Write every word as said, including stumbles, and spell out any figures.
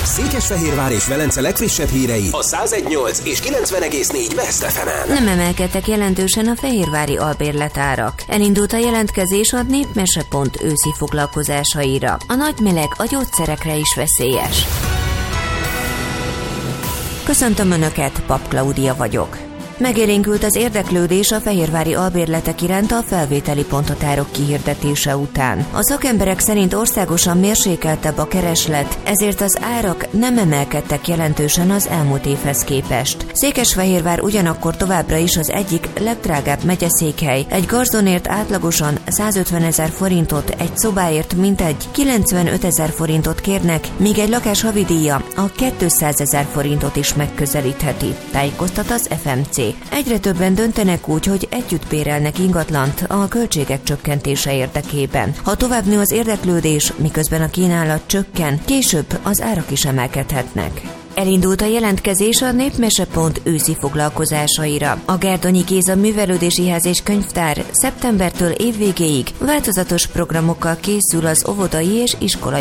Székesfehérvár és Velence legfrissebb hírei a száz egy nyolc és kilencven egész négy Best ef emen. Nem emelkedtek jelentősen a fehérvári albérletárak. Elindult a jelentkezés a népmese pont őszi foglalkozásaira. A nagy meleg a gyógyszerekre is veszélyes. Köszöntöm Önöket, Pap Klaudia vagyok. Megélénkült az érdeklődés a fehérvári albérletek iránt a felvételi ponthatárok kihirdetése után. A szakemberek szerint országosan mérsékeltebb a kereslet, ezért az árak nem emelkedtek jelentősen az elmúlt évhez képest. Székesfehérvár ugyanakkor továbbra is az egyik legdrágább megyeszékhely. Egy garzonért átlagosan százötvenezer forintot, egy szobáért mintegy kilencvenötezer forintot kérnek, míg egy lakás havidíja a kétszázezer forintot is megközelítheti, tájékoztat az ef em cé. Egyre többen döntenek úgy, hogy együtt bérelnek ingatlant a költségek csökkentése érdekében. Ha tovább nő az érdeklődés, miközben a kínálat csökken, később az árak is emelkedhetnek. Elindult a jelentkezés a népmese pont őszi foglalkozásaira. A Gárdonyi Géza Művelődési Ház és Könyvtár szeptembertől évvégéig változatos programokkal készül az óvodai és iskolai